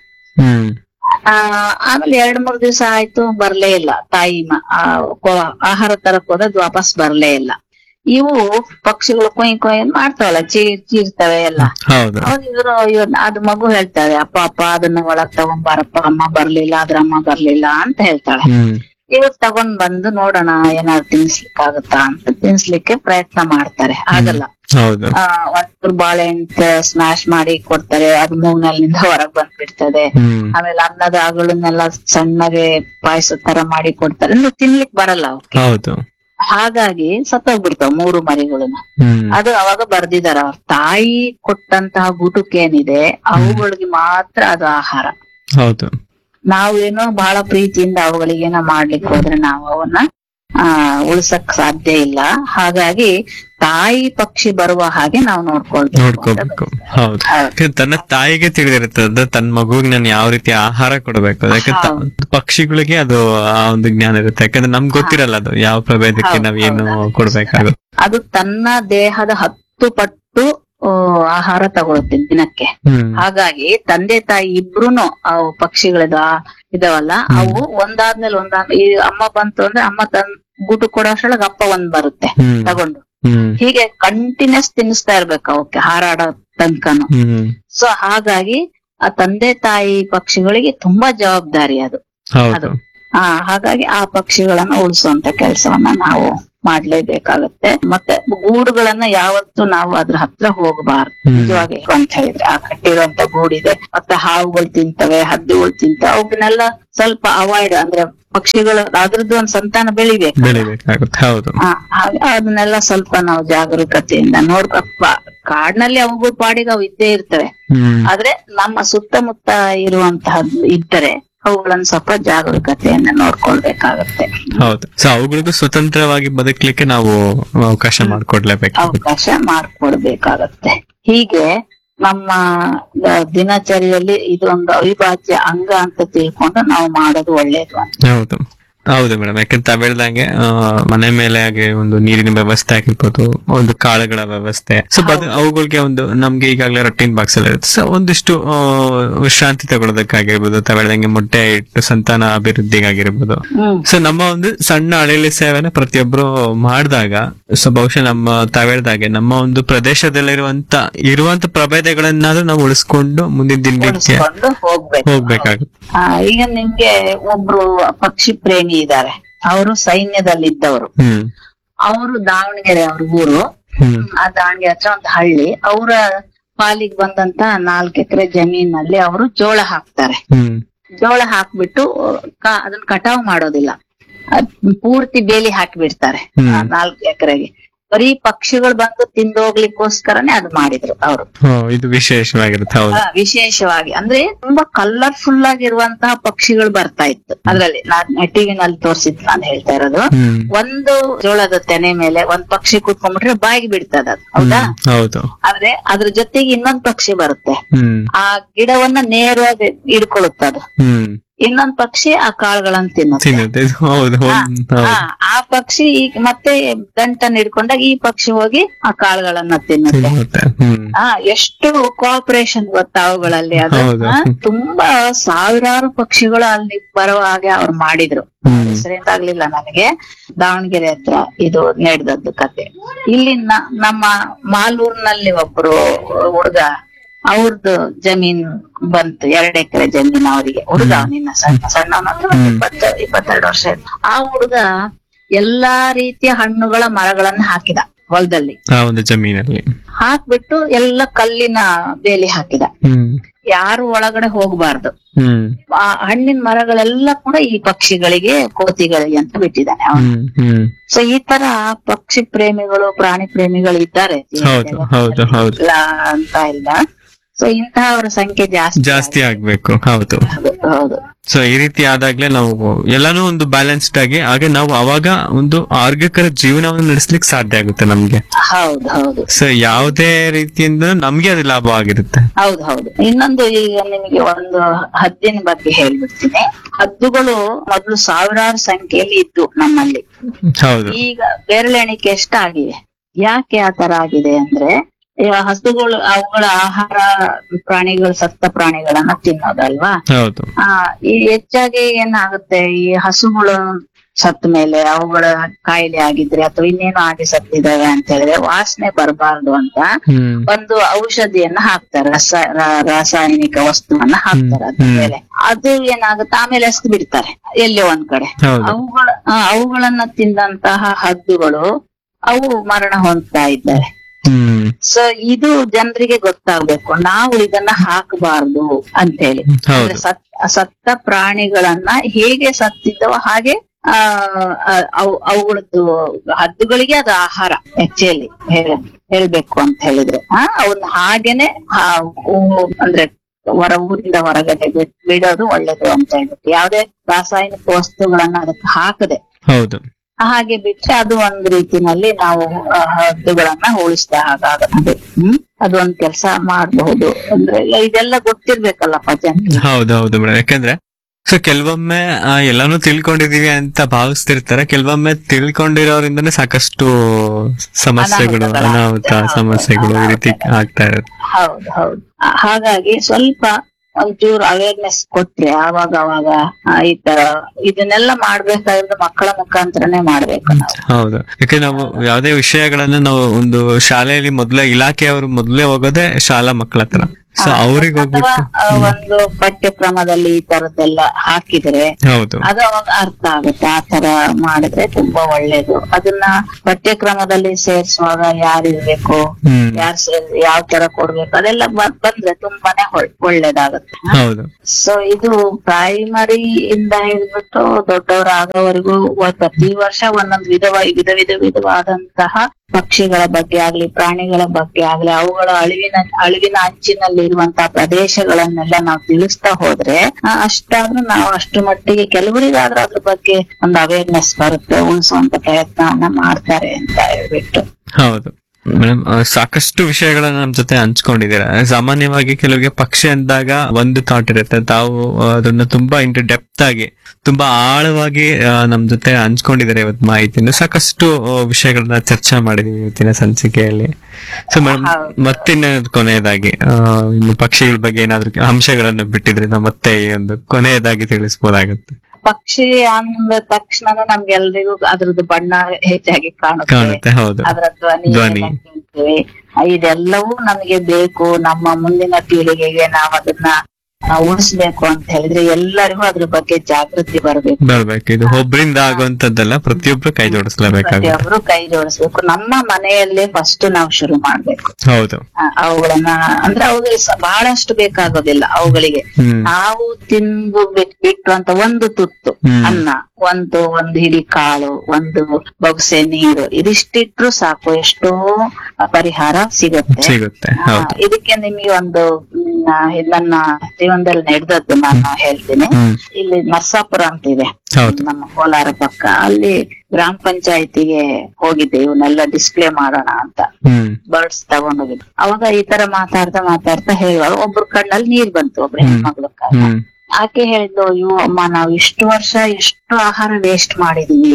ಆಮೇಲೆ 2-3 ದಿವಸ ಆಯ್ತು, ಬರ್ಲೇ ಇಲ್ಲ ತಾಯಿ. ಆಹಾರ ತರಕ್ ಹೋದದ್ ವಾಪಸ್ ಬರ್ಲೇ ಇಲ್ಲ. ಇವು ಪಕ್ಷಿಗಳು ಕೊಯ್ ಮಾಡ್ತಾವಲ್ಲ, ಚೀರ್ತವೆ ಎಲ್ಲ. ಇವರು ಅದು ಮಗು ಹೇಳ್ತಾಳೆ, ಅಪ್ಪ ಅದನ್ನ ಒಳಗ್ ತಗೊಂಡ್ಬಾರಪ್ಪ, ಅಮ್ಮ ಬರ್ಲಿಲ್ಲ, ಅದ್ರ ಅಮ್ಮ ಬರ್ಲಿಲ್ಲ ಅಂತ ಹೇಳ್ತಾಳೆ. ಇವ್ರು ತಗೊಂಡ್ ಬಂದು ನೋಡೋಣ ಏನಾದ್ರು ತಿನ್ಸ್ಲಿಕ್ಕಾಗತ್ತಾ ಅಂತ ತಿನ್ಸ್ಲಿಕ್ಕೆ ಪ್ರಯತ್ನ ಮಾಡ್ತಾರೆ. ಆಗಲ್ಲ. ಒಂಚೂರು ಬಾಳೆಹಣ್ಣು ಸ್ಮ್ಯಾಶ್ ಮಾಡಿ ಕೊಡ್ತಾರೆ, ಅದು ಮೂಗ್ನಲ್ಲಿಂದ ಹೊರಗ್ ಬಂದ್ಬಿಡ್ತದೆ. ಆಮೇಲೆ ಅನ್ನದ ಅಗಳನ್ನೆಲ್ಲ ಸಣ್ಣಗೆ ಪಾಯಸ ತರ ಮಾಡಿ ಕೊಡ್ತಾರೆ, ತಿನ್ಲಿಕ್ ಬರಲ್ಲ ಅವಕ್ಕೆ. ಹಾಗಾಗಿ ಸತ್ತೋಗ್ಬಿಡ್ತಾವ 3 ಮರಿಗಳನ್ನ. ಅದು ಅವಾಗ ಬರ್ದಿದಾರ, ಅವ್ರ ತಾಯಿ ಕೊಟ್ಟಂತಹ ಗುಟುಕೇನಿದೆ ಅವುಗಳಿಗೆ ಮಾತ್ರ ಅದು ಆಹಾರ. ಹೌದು, ನಾವೇನೋ ಬಹಳ ಪ್ರೀತಿಯಿಂದ ಅವುಗಳಿಗೇನೋ ಮಾಡ್ಲಿಕ್ಕೆ ಹೋದ್ರೆ ನಾವು ಅವನ್ನ ಉಳ್ಸಕ್ ಸಾಧ್ಯ ಇಲ್ಲ. ಹಾಗಾಗಿ ತಾಯಿ ಪಕ್ಷಿ ಬರುವ ಹಾಗೆ ನಾವು ನೋಡ್ಕೋಬೇಕು. ಹೌದು, ತನ್ನ ತಾಯಿಗೆ ತಿಳಿದಿರ್ತದ ತನ್ನ ಮಗುವಿಗೆ ನಾನು ಯಾವ ರೀತಿ ಆಹಾರ ಕೊಡಬೇಕು. ಯಾಕಂದ್ರೆ ಪಕ್ಷಿಗಳಿಗೆ ಅದು ಆ ಒಂದು ಜ್ಞಾನ ಇರುತ್ತೆ, ಯಾಕಂದ್ರೆ ನಮ್ಗೆ ಗೊತ್ತಿರಲ್ಲ ಅದು ಯಾವ ಪ್ರಭೇದಕ್ಕೆ ನಾವ್ ಏನು ಕೊಡ್ಬೇಕಾಗುತ್ತೆ. ಅದು ತನ್ನ ದೇಹದ 10 ಪಟ್ಟು ಆಹಾರ ತಗೊಳುತ್ತೆ ದಿನಕ್ಕೆ. ಹಾಗಾಗಿ ತಂದೆ ತಾಯಿ ಇಬ್ರುನು ಅವು ಪಕ್ಷಿಗಳದ ಇದಾವಲ್ಲ, ಅವು ಒಂದಾದ್ಮೇಲೆ ಈ ಅಮ್ಮ ಬಂತು ಅಂದ್ರೆ ಅಮ್ಮ ಗೂಟು ಕೊಡೋಷ್ರೊಳಗೆ ಅಪ್ಪ ಒಂದ್ ಬರುತ್ತೆ ತಗೊಂಡು. ಹೀಗೆ ಕಂಟಿನ್ಯೂಸ್ ತಿನ್ನಿಸ್ತಾ ಇರ್ಬೇಕು ಅವಕ್ಕೆ ಹಾರಾಡೋ ತನಕನು. ಸೊ ಹಾಗಾಗಿ ಆ ತಂದೆ ತಾಯಿ ಪಕ್ಷಿಗಳಿಗೆ ತುಂಬಾ ಜವಾಬ್ದಾರಿ ಅದು. ಹಾಗಾಗಿ ಆ ಪಕ್ಷಿಗಳನ್ನ ಉಳಿಸುವಂತ ಕೆಲಸವನ್ನ ನಾವು ಮಾಡ್ಲೇಬೇಕಾಗತ್ತೆ. ಮತ್ತೆ ಗೂಡುಗಳನ್ನ ಯಾವತ್ತೂ ನಾವು ಅದ್ರ ಹತ್ರ ಹೋಗಬಾರ್ದು ನಿಜವಾಗಿ ಅಂತ ಹೇಳಿದ್ರೆ. ಆ ಕಟ್ಟಿರುವಂತ ಗೂಡಿದೆ, ಮತ್ತೆ ಹಾವುಗಳು ತಿಂತವೆ, ಹದ್ದುಗಳು ತಿಂತವೆ, ಅವನ್ನೆಲ್ಲ ಸ್ವಲ್ಪ ಅವಾಯ್ಡ್ ಅಂದ್ರೆ ಪಕ್ಷಿಗಳು ಅದ್ರದ್ದು ಒಂದ್ ಸಂತಾನ ಬೆಳಿಬೇಕಾಗುತ್ತೆ. ಅದನ್ನೆಲ್ಲ ಸ್ವಲ್ಪ ನಾವು ಜಾಗರೂಕತೆಯಿಂದ ನೋಡ್ಕಪ್ಪ. ಕಾಡಿನಲ್ಲಿ ಅವುಗಳ ಪಾಡಿಗೆ ಅವು ಇದ್ದೇ ಇರ್ತವೆ, ಆದ್ರೆ ನಮ್ಮ ಸುತ್ತಮುತ್ತ ಇರುವಂತಹದ್ದು ಇದ್ದರೆ ಅವುಗಳನ್ನ ಸ್ವಲ್ಪ ಜಾಗರೂಕತೆಯನ್ನ ನೋಡ್ಕೊಳ್ಬೇಕಾಗತ್ತೆ. ಹೌದು. ಸೊ ಅವುಗಳಿಗೂ ಸ್ವತಂತ್ರವಾಗಿ ಬದುಕಲಿಕ್ಕೆ ನಾವು ಅವಕಾಶ ಮಾಡ್ಕೊಡ್ಬೇಕಾಗತ್ತೆ. ಹೀಗೆ ನಮ್ಮ ದಿನಚರಿಯಲ್ಲಿ ಇದೊಂದು ಅವಿಭಾಜ್ಯ ಅಂಗ ಅಂತ ತಿಳ್ಕೊಂಡು ನಾವು ಮಾಡೋದು ಒಳ್ಳೇದು ಅಂತ. ಹೌದು ಮೇಡಮ್, ಯಾಕಂತ ತಾವ್ ಹೇಳ್ದಂಗೆ ಮನೆ ಮೇಲೆ ಹಾಗೆ ಒಂದು ನೀರಿನ ವ್ಯವಸ್ಥೆ ಆಗಿರ್ಬೋದು, ಒಂದು ಕಾಳುಗಳ ವ್ಯವಸ್ಥೆ, ಸೊ ಅವುಗಳಿಗೆ ಒಂದು ನಮ್ಗೆ ಈಗಾಗಲೇ ರೊಟ್ಟಿನ ಬಾಕ್ಸ್ ಎಲ್ಲ ಇರುತ್ತೆ. ಸೊ ಒಂದಿಷ್ಟು ವಿಶ್ರಾಂತಿ ತಗೊಳ್ಳೋದಕ್ಕಾಗಿರ್ಬೋದು, ತಾವ್ ಹೇಳ್ದಂಗೆ ಮೊಟ್ಟೆ ಇಟ್ಟು ಸಂತಾನ ಅಭಿವೃದ್ಧಿಗಾಗಿರ್ಬೋದು. ಸೊ ನಮ್ಮ ಒಂದು ಸಣ್ಣ ಅಳೆಲಿ ಸೇವೆನ ಪ್ರತಿಯೊಬ್ರು ಮಾಡಿದಾಗ, ಸೊ ಬಹುಶಃ ತಾವ್ ಹೇಳ್ದಾಗೆ ನಮ್ಮ ಒಂದು ಪ್ರದೇಶದಲ್ಲಿರುವಂತ ಪ್ರಭೇದಗಳನ್ನಾದ್ರೂ ನಾವು ಉಳಿಸ್ಕೊಂಡು ಮುಂದಿನ ದಿನಕ್ಕೆ ಹೋಗ್ಬೇಕಾಗುತ್ತೆ. ಈಗ ನಿಮ್ಗೆ ಒಬ್ರು ಪಕ್ಷಿ ಪ್ರೇಮಿ ಇದ್ದಾರೆ, ಅವರು ಸೈನ್ಯದಲ್ಲಿದ್ದವರು. ಅವರು ದಾವಣಗೆರೆ ಅವ್ರ ಊರು, ಆ ದಾವಣಗೆರೆ ಹತ್ರ ಒಂದು ಹಳ್ಳಿ. ಅವರ ಪಾಲಿಗೆ ಬಂದಂತ 4 ಎಕರೆ ಜಮೀನಲ್ಲಿ ಅವರು ಜೋಳ ಹಾಕ್ತಾರೆ. ಜೋಳ ಹಾಕ್ಬಿಟ್ಟು ಅದನ್ನ ಕಟಾವ್ ಮಾಡೋದಿಲ್ಲ, ಪೂರ್ತಿ ಬೇಲಿ ಹಾಕಿಬಿಡ್ತಾರೆ 4 ಎಕರೆಗೆ. ಬರೀ ಪಕ್ಷಿಗಳು ಬಂದು ತಿಂದೋಗ್ಲಿಕ್ಕೋಸ್ಕರನೇ ಅದು ಮಾಡಿದ್ರು ಅವರು. ಇದು ವಿಶೇಷವಾಗಿರುತ್ತೆ. ವಿಶೇಷವಾಗಿ ಅಂದ್ರೆ ತುಂಬಾ ಕಲರ್ಫುಲ್ ಆಗಿರುವಂತಹ ಪಕ್ಷಿಗಳು ಬರ್ತಾ ಇತ್ತು ಅದ್ರಲ್ಲಿ. ನಾನ್ ಟಿವಿನಲ್ಲಿ ತೋರ್ಸಿದ್ ನಾನು ಹೇಳ್ತಾ ಇರೋದು. ಒಂದು ಜೋಳದ ತೆನೆ ಮೇಲೆ ಒಂದ್ ಪಕ್ಷಿ ಕೂತ್ಕೊಂಡ್ಬಿಟ್ರೆ ಬಾಯಿಗೆ ಬಿಡ್ತದ ಅದು, ಹೌದಾ? ಆದ್ರೆ ಅದ್ರ ಜೊತೆಗೆ ಇನ್ನೊಂದ್ ಪಕ್ಷಿ ಬರುತ್ತೆ, ಆ ಗಿಡವನ್ನ ನೇರವಾಗಿ ಹಿಡ್ಕೊಳ್ಳುತ್ತೆ ಅದು. ಇನ್ನೊಂದ್ ಪಕ್ಷಿ ಆ ಕಾಳುಗಳನ್ನ ತಿನ್ನುತ್ತೆ. ಆ ಪಕ್ಷಿ ಮತ್ತೆ ಗಂಟನ್ನ ಹಿಡ್ಕೊಂಡಾಗ ಈ ಪಕ್ಷಿ ಹೋಗಿ ಆ ಕಾಳುಗಳನ್ನ ತಿನ್ನುತ್ತೆ. ಎಷ್ಟು ಕೋಆಪರೇಷನ್ ಗೊತ್ತಾ ಅವುಗಳಲ್ಲಿ. ಅದು ತುಂಬಾ ಸಾವಿರಾರು ಪಕ್ಷಿಗಳು ಅಲ್ಲಿ ಬರುವ ಹಾಗೆ ಅವ್ರು ಮಾಡಿದ್ರು. ಹೆಸರೇನಾಗ್ಲಿಲ್ಲ ನನಗೆ. ದಾವಣಗೆರೆ ಹತ್ರ ಇದು ನಡೆದದ್ದು ಕತೆ. ಇಲ್ಲಿ ನಮ್ಮ ಮಾಲೂರ್ನಲ್ಲಿ ಒಬ್ರು ಹುಡುಗ, ಅವ್ರದ್ದು ಜಮೀನ್ ಬಂತು, 2 ಎಕರೆ ಜಮೀನ್ ಅವರಿಗೆ. ಹುಡುಗ ನಿನ್ನ ಸಣ್ಣ 22 ವರ್ಷ. ಆ ಹುಡುಗ ಎಲ್ಲಾ ರೀತಿಯ ಹಣ್ಣುಗಳ ಮರಗಳನ್ನ ಹಾಕಿದ ಹೊಲದಲ್ಲಿ, ಒಂದು ಜಮೀನಲ್ಲಿ ಹಾಕ್ಬಿಟ್ಟು ಎಲ್ಲ ಕಲ್ಲಿನ ಬೇಲಿ ಹಾಕಿದ. ಯಾರು ಒಳಗಡೆ ಹೋಗ್ಬಾರ್ದು. ಆ ಹಣ್ಣಿನ ಮರಗಳೆಲ್ಲ ಕೂಡ ಈ ಪಕ್ಷಿಗಳಿಗೆ, ಕೋತಿಗಳಿಗೆ ಅಂತ ಬಿಟ್ಟಿದ್ದಾನೆ ಅವನು. ಸೊ ಈ ತರ ಪಕ್ಷಿ ಪ್ರೇಮಿಗಳು, ಪ್ರಾಣಿ ಪ್ರೇಮಿಗಳು ಇದ್ದಾರೆ ಅಂತ ಇಲ್ಲ. ಸೊ ಇಂತಹವರ ಸಂಖ್ಯೆ ಜಾಸ್ತಿ ಆಗ್ಬೇಕು. ಹೌದು. ಸೊ ಈ ರೀತಿ ಆದಾಗ್ಲೇ ನಾವು ಎಲ್ಲಾನು ಒಂದು ಬ್ಯಾಲೆನ್ಸ್ಡ್ ಆಗಿ, ಹಾಗೆ ನಾವು ಅವಾಗ ಒಂದು ಆರೋಗ್ಯಕರ ಜೀವನವನ್ನು ನಡೆಸ್ಲಿಕ್ಕೆ ಸಾಧ್ಯ ಆಗುತ್ತೆ ನಮ್ಗೆ. ಹೌದು. ಸೊ ಯಾವುದೇ ರೀತಿಯಿಂದ ನಮ್ಗೆ ಅದು ಲಾಭ ಆಗಿರುತ್ತೆ. ಹೌದು. ಇನ್ನೊಂದು, ಈಗ ನಿಮಗೆ ಒಂದು ಹದ್ದಿನ ಬಗ್ಗೆ ಹೇಳ್ಬಿಡ್ತೀನಿ. ಹದ್ದುಗಳು ಮೊದಲು ಸಾವಿರಾರು ಸಂಖ್ಯೆಯಲ್ಲಿ ಇದ್ದು ನಮ್ಮಲ್ಲಿ. ಈಗ ಬೆರಳೆಣಿಕೆ ಎಷ್ಟಾಗಿವೆ. ಯಾಕೆ ಆತರ ಆಗಿದೆ ಅಂದ್ರೆ, ಹಸುಗಳು ಅವುಗಳ ಆಹಾರ ಪ್ರಾಣಿಗಳು, ಸತ್ತ ಪ್ರಾಣಿಗಳನ್ನ ತಿನ್ನೋದಲ್ವಾ. ಈ ಹೆಚ್ಚಾಗಿ ಏನಾಗುತ್ತೆ, ಈ ಹಸುಗಳು ಸತ್ತ ಮೇಲೆ ಅವುಗಳ ಕಾಯಿಲೆ ಆಗಿದ್ರೆ ಅಥವಾ ಇನ್ನೇನು ಆಗಿ ಸತ್ತಿದಾವೆ ಅಂತ ಹೇಳಿದ್ರೆ ವಾಸನೆ ಬರಬಾರ್ದು ಅಂತ ಒಂದು ಔಷಧಿಯನ್ನ ಹಾಕ್ತಾರೆ, ರಾಸಾಯನಿಕ ವಸ್ತುವನ್ನ ಹಾಕ್ತಾರೆ ಅದ್ರ ಮೇಲೆ. ಅದು ಏನಾಗುತ್ತೆ, ಆಮೇಲೆ ಎಸ್ದು ಬಿಡ್ತಾರೆ ಎಲ್ಲೋ ಒಂದ್ ಕಡೆ. ಅವುಗಳನ್ನ ತಿಂದಂತಹ ಹದ್ದುಗಳು ಅವು ಮರಣ ಹೊಂದ್ತಾ ಇದ್ದಾರೆ. ಸೊ ಇದು ಜನರಿಗೆ ಗೊತ್ತಾಗ್ಬೇಕು, ನಾವು ಇದನ್ನ ಹಾಕಬಾರ್ದು ಅಂತ ಹೇಳಿ. ಸತ್ತ ಪ್ರಾಣಿಗಳನ್ನ ಹೇಗೆ ಸತ್ತಿದ್ದವ ಹಾಗೆ ಅವುಗಳದ್ದು ಹದ್ದುಗಳಿಗೆ ಅದು ಆಹಾರ ಆಕ್ಚುಲಿ ಹೇಳ್ಬೇಕು ಅಂತ ಹೇಳಿದ್ರೆ. ಅವನ್ನ ಹಾಗೇನೆ ಅಂದ್ರೆ ಊರಿಂದ ಹೊರಗಡೆ ಬಿಡೋದು ಒಳ್ಳೇದು ಅಂತ ಹೇಳ್ಬಿಟ್ಟು, ಯಾವ್ದೇ ರಾಸಾಯನಿಕ ವಸ್ತುಗಳನ್ನ ಅದಕ್ಕೆ ಹಾಕದೆ ಹಾಗೆ ಬಿಟ್ರೆ ಅದು ಒಂದ್ ರೀತಿನಲ್ಲಿ ನಾವು ಹದ್ದುಗಳನ್ನ ಉಳಿಸಿದ ಹಾಗಾಗುತ್ತೆ. ಅದು ಒಂದ್ ಕೆಲಸ ಮಾಡಬಹುದು. ಅಂದ್ರೆ ಇದೆಲ್ಲ ಗೊತ್ತಿರ್ಬೇಕಲ್ಲಪ್ಪ ಜನರಿಗೆ. ಹೌದೌದು ಮೇಡಮ್, ಯಾಕಂದ್ರೆ ಸೊ ಕೆಲವೊಮ್ಮೆ ಎಲ್ಲಾನು ತಿಳ್ಕೊಂಡಿದೀವಿ ಅಂತ ಭಾವಿಸ್ತಿರ್ತಾರೆ, ಕೆಲವೊಮ್ಮೆ ತಿಳ್ಕೊಂಡಿರೋದ್ರಿಂದನೇ ಸಾಕಷ್ಟು ಸಮಸ್ಯೆಗಳು, ಅನಾಹುತ ಸಮಸ್ಯೆಗಳು ಈ ರೀತಿ ಆಗ್ತಾ ಇರುತ್ತೆ. ಹೌದು ಹೌದು. ಹಾಗಾಗಿ ಸ್ವಲ್ಪ ಒಂಚೂರು ಅವೇರ್ನೆಸ್ ಕೊಟ್ರೆ ಅವಾಗ ಈ ತರ ಇದನ್ನೆಲ್ಲ ಮಾಡ್ಬೇಕಾದ್ರೆ ಮಕ್ಕಳ ಮುಖಾಂತರನೇ ಮಾಡ್ಬೇಕು ನಾವು. ಹೌದು, ಯಾಕೆ ನಾವು ಯಾವುದೇ ವಿಷಯಗಳನ್ನ ನಾವು ಒಂದು ಶಾಲೆಯಲ್ಲಿ ಇಲಾಖೆಯವರು ಮೊದಲೇ ಹೋಗೋದೇ ಶಾಲಾ ಮಕ್ಕಳ ಹತ್ರ. ಸೊ ಅವ್ರಿಗೆ ಹೋಗ್ಬಿಟ್ಟು ಒಂದು ಪಠ್ಯಕ್ರಮದಲ್ಲಿ ಈ ತರದ್ದೆಲ್ಲ ಹಾಕಿದ್ರೆ ಹೌದು ಅದು ಅವಾಗ ಅರ್ಥ ಆಗುತ್ತೆ. ಆ ತರ ಮಾಡಿದ್ರೆ ತುಂಬಾ ಒಳ್ಳೇದು. ಅದನ್ನ ಪಠ್ಯಕ್ರಮದಲ್ಲಿ ಸೇರಿಸುವಾಗ ಯಾರಿರ್ಬೇಕು, ಯಾವ ತರ ಕೊಡ್ಬೇಕು, ಅದೆಲ್ಲ ಬಂದ್ರೆ ತುಂಬಾನೇ ಒಳ್ಳೇದಾಗುತ್ತೆ. ಹೌದು. ಸೊ ಇದು ಪ್ರೈಮರಿ ಇಂದ ಹಿಡಿದ್ಬಿಟ್ಟು ದೊಡ್ಡವರಾಗೋವರೆಗೂ ಪ್ರತಿ ವರ್ಷ ಒಂದೊಂದು ವಿಧವಾದಂತಹ ಪಕ್ಷಿಗಳ ಬಗ್ಗೆ ಆಗ್ಲಿ, ಪ್ರಾಣಿಗಳ ಬಗ್ಗೆ ಆಗ್ಲಿ, ಅವುಗಳ ಅಳಿವಿನ ಅಂಚಿನಲ್ಲಿ ಇರುವಂತಹ ಪ್ರದೇಶಗಳನ್ನೆಲ್ಲ ನಾವು ತಿಳಿಸ್ತಾ ಹೋದ್ರೆ ಅಷ್ಟಾದ್ರೂ ನಾವು ಅಷ್ಟು ಮಟ್ಟಿಗೆ ಕೆಲವರಿಗಾದ್ರೂ ಅದ್ರ ಬಗ್ಗೆ ಒಂದು ಅವೇರ್ನೆಸ್ ಬರುತ್ತೆ, ಉಳಿಸುವಂತ ಪ್ರಯತ್ನವನ್ನ ಮಾಡ್ತಾರೆ ಅಂತ ಹೇಳ್ಬಿಟ್ಟು. ಹೌದು ಮೇಡಮ್, ಸಾಕಷ್ಟು ವಿಷಯಗಳನ್ನ ನಮ್ ಜೊತೆ ಹಂಚ್ಕೊಂಡಿದ್ದೀರಾ. ಸಾಮಾನ್ಯವಾಗಿ ಕೆಲವರಿಗೆ ಪಕ್ಷಿ ಅಂದಾಗ ಒಂದು ಥಾಟ್ ಇರುತ್ತೆ, ತಾವು ಅದನ್ನ ತುಂಬಾ ಡೆಪ್ತ್ ಆಗಿ ತುಂಬಾ ಆಳವಾಗಿ ನಮ್ ಜೊತೆ ಹಂಚ್ಕೊಂಡಿದ್ದಾರೆ ಇವತ್ತು ಮಾಹಿತಿಯಿಂದ. ಸಾಕಷ್ಟು ವಿಷಯಗಳನ್ನ ಚರ್ಚೆ ಮಾಡಿದೀವಿ ಇವತ್ತಿನ ಸಂಚಿಕೆಯಲ್ಲಿ. ಸೊ ಮೇಡಮ್, ಮತ್ತಿನ್ನ ಕೊನೆಯದಾಗಿ ಇನ್ನು ಪಕ್ಷಿಗಳ ಬಗ್ಗೆ ಏನಾದ್ರು ಅಂಶಗಳನ್ನು ಬಿಟ್ಟಿದ್ರೆ ನಾವು ಮತ್ತೆ ಈ ಒಂದು ಕೊನೆಯದಾಗಿ ತಿಳಿಸ್ಬೋದಾಗುತ್ತೆ. ಪಕ್ಷಿ ಅಂದ ತಕ್ಷಣ ನಮ್ಗೆಲ್ರಿಗೂ ಅದ್ರದ್ದು ಬಣ್ಣ ಹೆಚ್ಚಾಗಿ ಕಾಣುತ್ತೆ. ಹೌದು, ಅದರ ಧ್ವನಿ ಕೇಳ್ತೀವಿ. ಇದೆಲ್ಲವೂ ನಮಗೆ ಬೇಕು. ನಮ್ಮ ಮುಂದಿನ ಪೀಳಿಗೆಗೆ ನಾವ್ ಅದನ್ನ ಉಳಿಸ್ಬೇಕು ಅಂತ ಹೇಳಿದ್ರೆ ಎಲ್ಲರಿಗೂ ಅದ್ರ ಬಗ್ಗೆ ಜಾಗೃತಿ ಬರ್ಬೇಕು. ಇದು ಒಬ್ಬರಿಂದ ಆಗುವಂತದ್ದಲ್ಲ, ಪ್ರತಿಯೊಬ್ರು ಕೈ ಪ್ರತಿಯೊಬ್ರು ಕೈ ಜೋಡಿಸ್ಬೇಕು. ನಮ್ಮ ಮನೆಯಲ್ಲೇ ಫಸ್ಟ್ ನಾವು ಶುರು ಮಾಡ್ಬೇಕು. ಹೌದು. ಅವುಗಳನ್ನ ಅಂದ್ರೆ ಅವುಗಳಿಗೆ ಬಹಳಷ್ಟು ಬೇಕಾಗೋದಿಲ್ಲ. ಅವುಗಳಿಗೆ ನಾವು ತಿಂದು ಬಿಟ್ಟು ಅಂತ ಒಂದು ತುತ್ತು ಅನ್ನ, ಒಂದು ಹಿಡಿ ಕಾಳು, ಒಂದು ಬೊಗಸೆ ನೀರು, ಇದಿಷ್ಟಿಟ್ರು ಸಾಕು, ಎಷ್ಟೋ ಪರಿಹಾರ ಸಿಗುತ್ತೆ. ಇದಕ್ಕೆ ನಿಮಗೆ ಒಂದು ನನ್ನ ಜೀವನದಲ್ಲಿ ನಡೆದದ್ದು ನಾನು ಹೇಳ್ತೀನಿ. ಇಲ್ಲಿ ನರ್ಸಾಪುರ ಅಂತ ಇದೆ ನಮ್ಮ ಕೋಲಾರ ಪಕ್ಕ. ಅಲ್ಲಿ ಗ್ರಾಮ ಪಂಚಾಯತಿಗೆ ಹೋಗಿದ್ದೆ ಇವನ್ನೆಲ್ಲ ಡಿಸ್ಪ್ಲೇ ಮಾಡೋಣ ಅಂತ, ಬರ್ಡ್ಸ್ ತಗೊಂಡೋಗಿದ್ದೆ. ಅವಾಗ ಈ ತರ ಮಾತಾಡ್ತಾ ಹೇಳುವಾಗ ಒಬ್ರು ಕಣ್ಣಲ್ಲಿ ನೀರ್ ಬಂತು, ಒಬ್ರು ಹೆಣ್ಮಕ್ಳು. ಆಕೆ ಹೇಳಿದ್ಲು, ಅಯ್ಯೋ ಅಮ್ಮ, ನಾವು ಇಷ್ಟು ವರ್ಷ ಎಷ್ಟು ಆಹಾರ ವೇಸ್ಟ್ ಮಾಡಿದೀವಿ,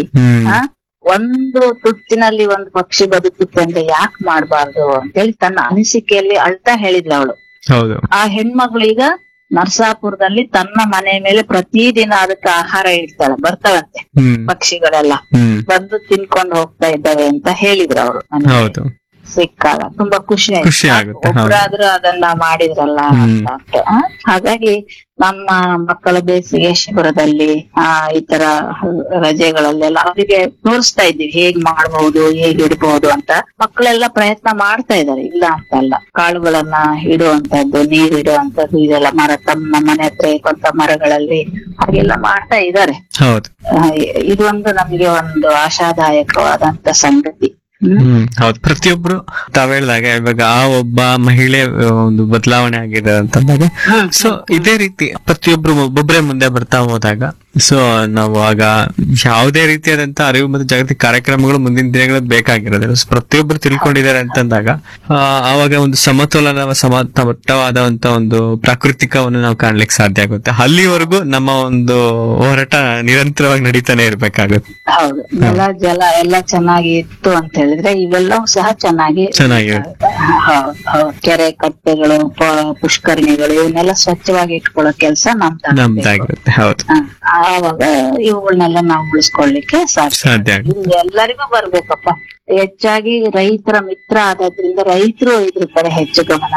ಒಂದು ತುತ್ತಿನಲ್ಲಿ ಒಂದು ಪಕ್ಷಿ ಬದುಕುತ್ತೆ ಅಂದ್ರೆ ಯಾಕೆ ಮಾಡ್ಬಾರ್ದು ಅಂತೇಳಿ ತನ್ನ ಅನಿಸಿಕೆಯಲ್ಲಿ ಅಳ್ತಾ ಹೇಳಿದ್ಲು ಅವಳು. ಆ ಹೆಣ್ಮಗಳು ಈಗ ನರ್ಸಾಪುರದಲ್ಲಿ ತನ್ನ ಮನೆ ಮೇಲೆ ಪ್ರತಿದಿನ ಅದಕ್ಕೆ ಆಹಾರ ಇಡ್ತಾಳೆ, ಬರ್ತಾವಂತೆ ಪಕ್ಷಿಗಳೆಲ್ಲ ಬಂದು ತಿನ್ಕೊಂಡು ಹೋಗ್ತಾ ಇದ್ದಾವೆ ಅಂತ ಹೇಳಿದ್ರು ಅವರು. ಸಿಕ್ಕಾಗ ತುಂಬಾ ಖುಷಿ ಆಯ್ತು, ಒಬ್ರಾದ್ರೂ ಅದನ್ನ ಮಾಡಿದ್ರಲ್ಲ ಅಂತ. ಹಾಗಾಗಿ ನಮ್ಮ ಮಕ್ಕಳ ಬೇಸಿಗೆ ಶಿಬಿರದಲ್ಲಿ ಈ ತರ ರಜೆಗಳಲ್ಲೆಲ್ಲ ಅವರಿಗೆ ತೋರಿಸ್ತಾ ಇದ್ದೀವಿ ಹೇಗ್ ಮಾಡ್ಬಹುದು, ಹೇಗ್ ಇಡ್ಬಹುದು ಅಂತ. ಮಕ್ಕಳೆಲ್ಲ ಪ್ರಯತ್ನ ಮಾಡ್ತಾ ಇದಾರೆ, ಇಲ್ಲ ಅಂತಲ್ಲ. ಕಾಳುಗಳನ್ನ ಇಡುವಂತದ್ದು, ನೀರ್ ಇಡುವಂತದ್ದು, ಇದೆಲ್ಲ ತಮ್ಮ ಮನೆ ಹತ್ರ ಇರುವಂತ ಮರಗಳಲ್ಲಿ ಹಾಗೆಲ್ಲ ಮಾಡ್ತಾ ಇದ್ದಾರೆ. ಇದೊಂದು ನಮ್ಗೆ ಒಂದು ಆಶಾದಾಯಕವಾದಂತ ಸಂಗತಿ. ಹೌದು, ಪ್ರತಿಯೊಬ್ರು ತಾವ್ ಹೇಳಿದಾಗ ಇವಾಗ ಆ ಒಬ್ಬ ಮಹಿಳೆ ಒಂದು ಬದಲಾವಣೆ ಆಗಿದೆ ಅಂತಂದಾಗ, ಸೊ ಇದೇ ರೀತಿ ಪ್ರತಿಯೊಬ್ರು ಒಬ್ಬೊಬ್ರೆ ಮುಂದೆ ಬರ್ತಾ ಹೋದಾಗ, ಸೊ ನಾವು ಆಗ ಯಾವುದೇ ರೀತಿಯಾದಂತ ಅರಿವು ಮತ್ತು ಜಾಗೃತಿ ಕಾರ್ಯಕ್ರಮಗಳು ಮುಂದಿನ ದಿನಗಳಲ್ಲಿ ಬೇಕಾಗಿರೋದಿಲ್ಲ. ಪ್ರತಿಯೊಬ್ರು ತಿಳ್ಕೊಂಡಿದ್ದಾರೆ ಅಂತಂದಾಗ ಆವಾಗ ಒಂದು ಸಮತಟ್ಟವಾದಂತ ಒಂದು ಪ್ರಾಕೃತಿಕವನ್ನು ನಾವು ಕಾಣ್ಲಿಕ್ಕೆ ಸಾಧ್ಯ ಆಗುತ್ತೆ. ಅಲ್ಲಿವರೆಗೂ ನಮ್ಮ ಒಂದು ಹೋರಾಟ ನಿರಂತರವಾಗಿ ನಡೀತಾನೆ ಇರ್ಬೇಕಾಗುತ್ತೆ. ಹೌದು, ನೆಲ ಜಲ ಎಲ್ಲ ಚೆನ್ನಾಗಿ ಇತ್ತು ಅಂತ ಹೇಳಿದ್ರೆ ಇವೆಲ್ಲವೂ ಸಹ ಚೆನ್ನಾಗಿ ಕೆರೆ ಕಟ್ಟೆಗಳು, ಪುಷ್ಕರಣಿಗಳು ಇವನ್ನೆಲ್ಲ ಸ್ವಚ್ಛವಾಗಿ ಇಟ್ಕೊಳ್ಳೋ ಕೆಲಸ ನಮ್ದಾಗಿರುತ್ತೆ. ಹೌದು, ಆವಾಗ ಇವುಗಳನ್ನೆಲ್ಲ ನಾವು ಉಳಿಸ್ಕೊಳ್ಳಿಕ್ಕೆ ಸಾಧ್ಯ. ಎಲ್ಲರಿಗೂ ಬರ್ಬೇಕಪ್ಪ. ಹೆಚ್ಚಾಗಿ ರೈತರ ಮಿತ್ರ ಆದ್ರಿಂದ ರೈತರು ಇದ್ರ ಕಡೆ ಹೆಚ್ಚು ಗಮನ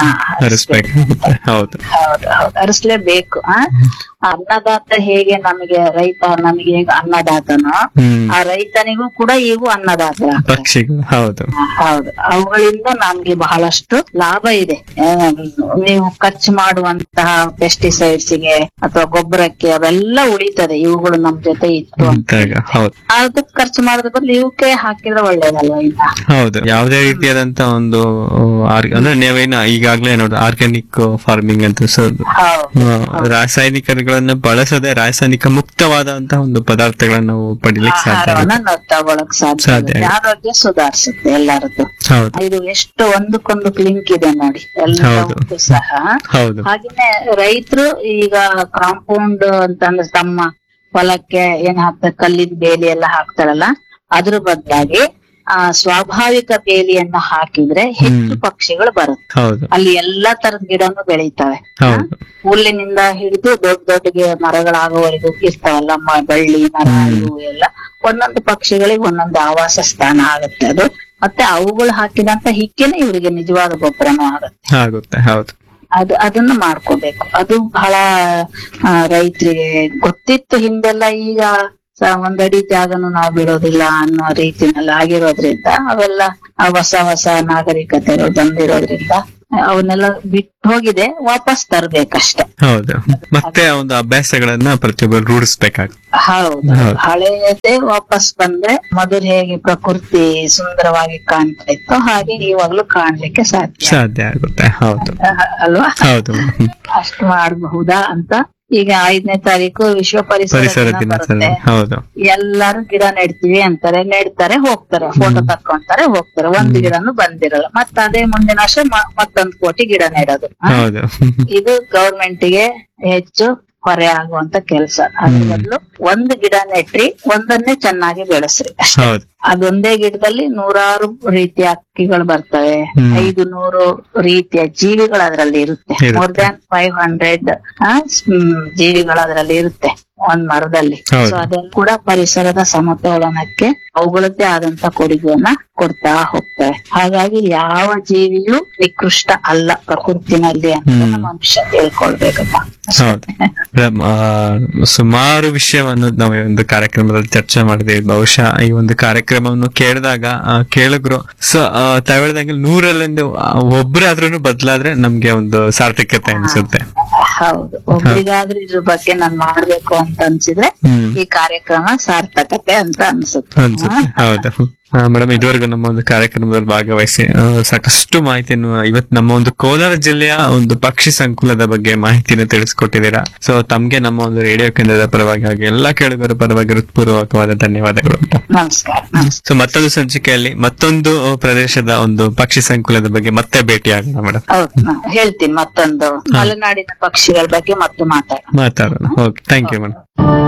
ಹರಿಸ್ಲೇಬೇಕು. ಅನ್ನದಾತ ಹೇಗೆ ನಮಗೆ ರೈತ ನಮಗೆ ಹೇಗೆ ಅನ್ನದಾತನೋ, ಆ ರೈತನಿಗೂ ಕೂಡ ಇವು ಅನ್ನದಾತ ಪಕ್ಷಿಗಳು. ಹೌದು, ಅವುಗಳಿಂದ ನಮ್ಗೆ ಬಹಳಷ್ಟು ಲಾಭ ಇದೆ. ನೀವು ಖರ್ಚು ಮಾಡುವಂತಹ ಪೆಸ್ಟಿಸೈಡ್ಸ್ ಗೆ ಅಥವಾ ಗೊಬ್ಬರಕ್ಕೆ ಅವೆಲ್ಲ ಉಳಿತಾ ತಿಳಿತದೆ ಇವುಗಳು ನಮ್ ಜೊತೆ ಇತ್ತು ಅಂತ. ಅಂತಾಗ ಹೌದು ಅದಕ್ಕೆ ಖರ್ಚು ಮಾಡೋದ್ರ ಬದಲು ಇವಕ್ಕೆ ಹಾಕಿದ್ರೆ ಒಳ್ಳೇದಲ್ವಾ ಇನ್ನ. ಹೌದು. ಯಾವುದೇ ರೀತಿಯಾದಂತ ಒಂದು ಅಂದ್ರೆ ನೀವೇನ ಈಗಾಗ್ಲೇ ನೋಡಿ ಆರ್ಗ್ಯಾನಿಕ್ ಫಾರ್ಮಿಂಗ್ ಅಂತ ರಾಸಾಯನಿಕಗಳನ್ನ ಬಳಸದೆ ರಾಸಾಯನಿಕ ಮುಕ್ತವಾದಂತಹ ಒಂದು ಪದಾರ್ಥಗಳನ್ನ ನಾವು ಪಡಿಲಿಕ್ಕೆ ಸಾಧ್ಯ ಆಹಾರವನ್ನ ನಾವು ತಗೊಳಕ್ ಸಾಧ್ಯ ಆಗುತ್ತೆ. ಆರೋಗ್ಯ ಸುಧಾರಿಸುತ್ತೆ ಎಲ್ಲರದ್ದು. ಹೌದು ಇದು ಎಷ್ಟು ಒಂದಕ್ಕೊಂದು ಲಿಂಕ್ ಇದೆ ನೋಡಿ ಎಲ್ಲದಕ್ಕೂ ಸಹ. ಹೌದು ಹಾಗೇನೆ ರೈತರು ಈಗ ಕಾಂಪೌಂಡ್ ಅಂತಂದ್ರೆ ತಮ್ಮ ಹೊಲಕ್ಕೆ ಏನ್ ಹಾಕ್ತಾರೆ ಕಲ್ಲಿನ ಬೇಲಿ ಎಲ್ಲ ಹಾಕ್ತಾರಲ್ಲ, ಅದ್ರ ಬದಲಾಗಿ ಸ್ವಾಭಾವಿಕ ಬೇಲಿಯನ್ನ ಹಾಕಿದ್ರೆ ಹೆಚ್ಚು ಪಕ್ಷಿಗಳು ಬರುತ್ತೆ. ಹೌದು ಅಲ್ಲಿ ಎಲ್ಲಾ ತರದ ಗಿಡನು ಬೆಳೀತವೆ. ಹೌದು ಹುಲ್ಲಿನಿಂದ ಹಿಡಿದು ದೊಡ್ಡ ದೊಡ್ಡ ಮರಗಳಾಗುವವರೆಗೂ ಇರ್ತಾವಲ್ಲ, ಬಳ್ಳಿ ಮರ ಇವು ಎಲ್ಲ ಒಂದೊಂದು ಪಕ್ಷಿಗಳಿಗೆ ಒಂದೊಂದು ಆವಾಸ ಸ್ಥಾನ ಆಗುತ್ತೆ ಅದು. ಮತ್ತೆ ಅವುಗಳು ಹಾಕಿದಂತ ಹಿಕ್ಕೆನೆ ಇವರಿಗೆ ನಿಜವಾದ ಗೊಬ್ಬರನೂ ಆಗುತ್ತೆ. ಹೌದು ಅದನ್ನ ಮಾಡ್ಕೋಬೇಕು. ಅದು ಬಹಳ ರೈತರಿಗೆ ಗೊತ್ತಿತ್ತು ಹಿಂದೆಲ್ಲ. ಈಗ ಒಂದಡಿ ಜಾಗನು ನಾವು ಬಿಡೋದಿಲ್ಲ ಅನ್ನೋ ರೀತಿನಲ್ಲಿ ಆಗಿರೋದ್ರಿಂದ ಅವೆಲ್ಲ ಹೊಸ ಹೊಸ ನಾಗರಿಕತೆಗಳು ಬಂದಿರೋದ್ರಿಂದ ಅವನ್ನೆಲ್ಲ ಬಿಟ್ಟು ಹೋಗಿದೆ, ವಾಪಸ್ ತರ್ಬೇಕಷ್ಟೆ. ಹೌದು ಮತ್ತೆ ಒಂದು ಅಭ್ಯಾಸಗಳನ್ನ ಪ್ರತಿಯೊಬ್ಬರು ರೂಢಿಸ್ಬೇಕಾಗುತ್ತೆ. ಹೌದು, ಹಳೆಯದೇ ವಾಪಸ್ ಬಂದ್ರೆ ಮೊದಲು ಹೇಗೆ ಪ್ರಕೃತಿ ಸುಂದರವಾಗಿ ಕಾಣ್ತಾ ಇತ್ತು ಹಾಗೆ ಇವಾಗ್ಲೂ ಕಾಣ್ಲಿಕ್ಕೆ ಸಾಧ್ಯ ಆಗುತ್ತೆ. ಹೌದು ಅಲ್ವಾ? ಹೌದು ಅಷ್ಟು ಮಾಡಬಹುದಾ ಅಂತ. ಈಗ 5ನೇ ತಾರೀಕು ವಿಶ್ವ ಪರಿಸರ ದಿನ ಬರುತ್ತೆ. ಹೌದು ಎಲ್ಲಾರು ಗಿಡ ನೆಡ್ತೀವಿ ಅಂತಾರೆ, ನೆಡ್ತಾರೆ, ಹೋಗ್ತಾರೆ, ಫೋಟೋ ತಕ್ಕೊಂತಾರೆ, ಹೋಗ್ತಾರೆ, ಒಂದು ಗಿಡನು ಬಂದಿರಲ್ಲ. ಮತ್ತ ಅದೇ ಮುಂದಿನ ವರ್ಷ ಮತ್ತೊಂದು ಕೋಟಿ ಗಿಡ ನೆಡೋದು. ಹೌದು ಇದು ಗವರ್ಮೆಂಟ್ಗೆ ಹೆಚ್ಚು ಹೊರೆ ಆಗುವಂತ ಕೆಲಸ. ಅದ್ರ ಬದಲು ಒಂದು ಗಿಡ ನೆಟ್ರಿ ಒಂದನ್ನೇ ಚೆನ್ನಾಗಿ ಬೆಳೆಸ್ರಿ ಅಷ್ಟೇ. ಅದೊಂದೇ ಗಿಡದಲ್ಲಿ 100 ರೀತಿಯ ಹಕ್ಕಿಗಳು ಬರ್ತವೆ, 500 ರೀತಿಯ ಜೀವಿಗಳು ಅದರಲ್ಲಿ ಇರುತ್ತೆ. ಮೋರ್ ದ್ಯಾನ್ 500 ಜೀವಿಗಳು ಅದರಲ್ಲಿ ಇರುತ್ತೆ ಒಂದ್ ಮರದಲ್ಲಿ. ಸೊ ಅದೆಲ್ಲ ಕೂಡ ಪರಿಸರದ ಸಮತೋಲನಕ್ಕೆ ಅವುಗಳದ್ದೇ ಆದಂತ ಕೊಡುಗೆಯನ್ನ ಕೊಡ್ತಾ ಹೋಗ್ತವೆ. ಹಾಗಾಗಿ ಯಾವ ಜೀವಿಯೂ ನಿಕೃಷ್ಟ ಅಲ್ಲ ಪ್ರಕೃತಿನಲ್ಲಿ ಅಂತ ಮನುಷ್ಯ ತಿಳ್ಕೊಳ್ಬೇಕಪ್ಪ. ಸುಮಾರು ವಿಷಯವನ್ನು ನಾವು ಒಂದು ಕಾರ್ಯಕ್ರಮದಲ್ಲಿ ಚರ್ಚೆ ಮಾಡಿದ್ದೇವೆ. ಬಹುಶಃ ಈ ಒಂದು ಕಾರ್ಯಕ್ರಮವನ್ನು ಕೇಳಿದಾಗ ಕೇಳಿದ್ರು ತಾವ್ ಹೇಳ್ದಂಗೆ 100ರಲ್ಲಿ ಒಬ್ಬರಾದ್ರೂ ಬದಲಾದ್ರೆ ನಮ್ಗೆ ಒಂದು ಸಾರ್ಥಕ್ಯತೆ ಅನ್ಸುತ್ತೆ. ಹೌದು, ಒಬ್ಬರಿಗಾದ್ರೂ ಇದ್ರ ಬಗ್ಗೆ ನಾನ್ ಮಾಡ್ಬೇಕು ಅಂತ ಅನ್ಸಿದ್ರೆ ಈ ಕಾರ್ಯಕ್ರಮ ಸಾರ್ಥಕತೆ ಅಂತ ಅನ್ಸುತ್ತೆ. ಹೌದು ಮೇಡಮ್, ಇದುವರೆಗೂ ನಮ್ಮ ಒಂದು ಕಾರ್ಯಕ್ರಮದಲ್ಲಿ ಭಾಗವಹಿಸಿ ಸಾಕಷ್ಟು ಮಾಹಿತಿಯನ್ನು ಇವತ್ತು ನಮ್ಮ ಒಂದು ಕೋಲಾರ ಜಿಲ್ಲೆಯ ಒಂದು ಪಕ್ಷಿ ಸಂಕುಲದ ಬಗ್ಗೆ ಮಾಹಿತಿಯನ್ನು ತಿಳಿಸ್ಕೊಟ್ಟಿದ್ದೀರಾ. ಸೊ ತಮ್ಗೆ ನಮ್ಮ ಒಂದು ರೇಡಿಯೋ ಕೇಂದ್ರದ ಪರವಾಗಿ ಹಾಗೆ ಎಲ್ಲಾ ಕೇಳುಗರ ಪರವಾಗಿ ಹೃತ್ಪೂರ್ವಕವಾದ ಧನ್ಯವಾದಗಳು. ನಮಸ್ಕಾರ. ಸೊ ಮತ್ತೊಂದು ಸಂಚಿಕೆಯಲ್ಲಿ ಮತ್ತೊಂದು ಪ್ರದೇಶದ ಒಂದು ಪಕ್ಷಿ ಸಂಕುಲದ ಬಗ್ಗೆ ಮತ್ತೆ ಭೇಟಿ ಆಗೋಣ ಮೇಡಮ್. ಹೌದು, ಹೇಳ್ತೀನಿ. ಮತ್ತೊಂದು ಮಲೆನಾಡಿನ ಪಕ್ಷಿಗಳ ಬಗ್ಗೆ ಮತ್ತೆ ಮಾತಾಡೋಣ. Okay, thank you madam.